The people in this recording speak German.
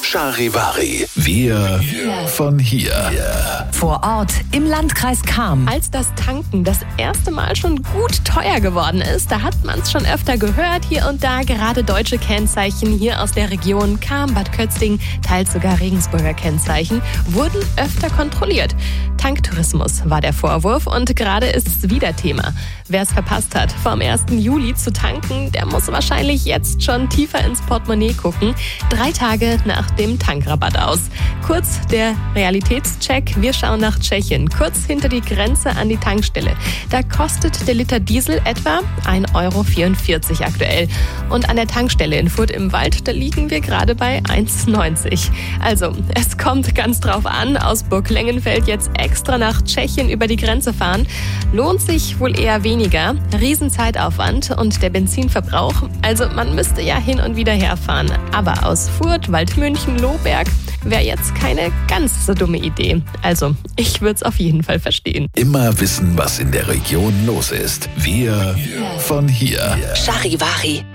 Charivari. Wir von hier. Vor Ort im Landkreis Cham. Als das Tanken das erste Mal schon gut teuer geworden ist, da hat man es schon öfter gehört, hier und da gerade deutsche Kennzeichen hier aus der Region Cham, Bad Kötzting, teils sogar Regensburger Kennzeichen, wurden öfter kontrolliert. Tanktourismus war der Vorwurf und gerade ist es wieder Thema. Wer es verpasst hat, vom 1. Juli zu tanken, der muss wahrscheinlich jetzt schon tiefer ins Portemonnaie gucken. 3 Tage nach dem Tankrabatt aus. Kurz der Realitätscheck. Wir schauen nach Tschechien, kurz hinter die Grenze an die Tankstelle. Da kostet der Liter Diesel etwa 1,44 € aktuell. Und an der Tankstelle in Furt im Wald, da liegen wir gerade bei 1,90 €. Also, es kommt ganz drauf an, aus Burglengenfeld jetzt extra nach Tschechien über die Grenze fahren. Lohnt sich wohl eher weniger. Riesenzeitaufwand und der Benzinverbrauch. Also, man müsste ja hin und wieder herfahren. Aber aus Furt, Waldmünchen, Lohberg wäre jetzt keine ganz so dumme Idee. Also, ich würde es auf jeden Fall verstehen. Immer wissen, was in der Region los ist. Wir von hier. Charivari.